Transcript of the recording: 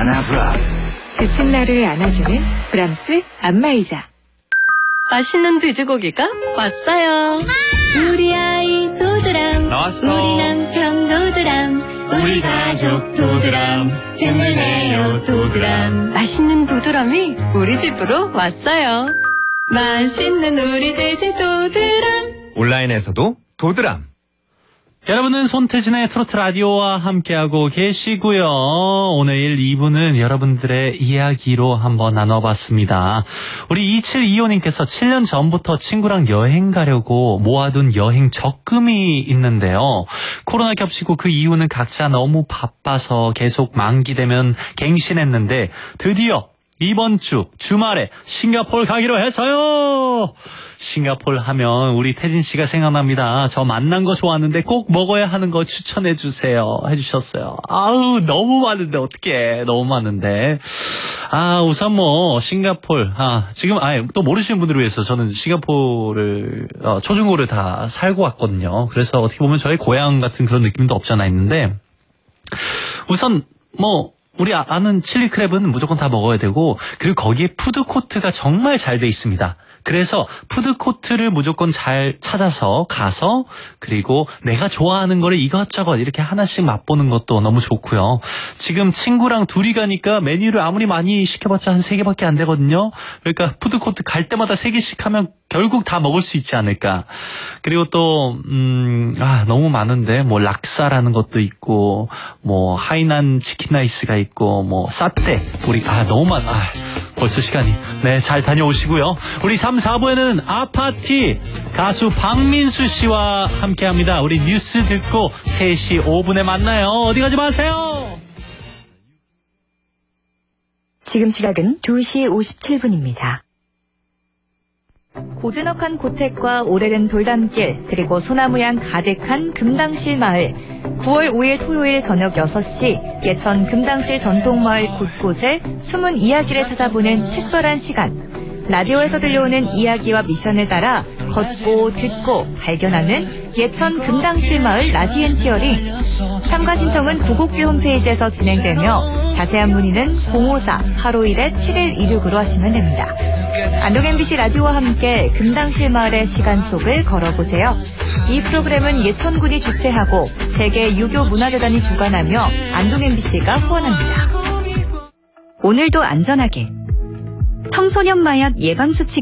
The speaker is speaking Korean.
하나플러스. 지친 나를 안아주는 브람스 안마의자. 맛있는 돼지고기가 왔어요. 우리 아이 도드람, 나왔어. 우리 남편 도드람, 우리 가족 도드람, 든든해요 도드람. 맛있는 도드람이 우리 집으로 왔어요. 맛있는 우리 돼지 도드람. 온라인에서도 도드람. 여러분은 손태진의 트로트 라디오와 함께하고 계시고요. 오늘 2부는 여러분들의 이야기로 한번 나눠봤습니다. 우리 2725님께서 7년 전부터 친구랑 여행 가려고 모아둔 여행 적금이 있는데요. 코로나 겹치고 그 이후는 각자 너무 바빠서 계속 만기되면 갱신했는데 드디어 이번 주 주말에 싱가포르 가기로 해서요. 싱가포르 하면 우리 태진 씨가 생각납니다. 저 만난 거 좋았는데 꼭 먹어야 하는 거 추천해 주세요. 해주셨어요. 아우 너무 많은데 어떡해. 너무 많은데. 우선 뭐 싱가포르 지금 또 모르시는 분들을 위해서 저는 싱가포르를 초중고를 다 살고 왔거든요. 그래서 어떻게 보면 저의 고향 같은 그런 느낌도 없잖아 있는데 우선 뭐 우리 아는 칠리 크랩은 무조건 다 먹어야 되고 그리고 거기에 푸드코트가 정말 잘 돼 있습니다. 그래서 푸드코트를 무조건 잘 찾아서 가서 그리고 내가 좋아하는 거를 이것저것 이렇게 하나씩 맛보는 것도 너무 좋고요. 지금 친구랑 둘이 가니까 메뉴를 아무리 많이 시켜봤자 한 3개밖에 안 되거든요. 그러니까 푸드코트 갈 때마다 3개씩 하면 결국 다 먹을 수 있지 않을까. 그리고 또 너무 많은데 뭐 락사라는 것도 있고 뭐 하이난 치킨 라이스가 있고 뭐 사떼 우리 너무 많아. 벌써 시간이. 네, 잘 다녀오시고요. 우리 3, 4부에는 아파티 가수 박민수 씨와 함께합니다. 우리 뉴스 듣고 3시 5분에 만나요. 어디 가지 마세요. 지금 시각은 2시 57분입니다. 고즈넉한 고택과 오래된 돌담길 그리고 소나무향 가득한 금당실 마을. 9월 5일 토요일 저녁 6시 예천 금당실 전통마을 곳곳에 숨은 이야기를 찾아보는 특별한 시간. 라디오에서 들려오는 이야기와 미션을 따라 걷고 듣고 발견하는 예천 금당실 마을 라디엔티어링. 참가 신청은 구곡지 홈페이지에서 진행되며 자세한 문의는 054-851-7126으로 하시면 됩니다. 안동 MBC 라디오와 함께 금당실 마을의 시간 속을 걸어보세요. 이 프로그램은 예천군이 주최하고 세계 유교 문화재단이 주관하며 안동 MBC가 후원합니다. 오늘도 안전하게 청소년 마약 예방수칙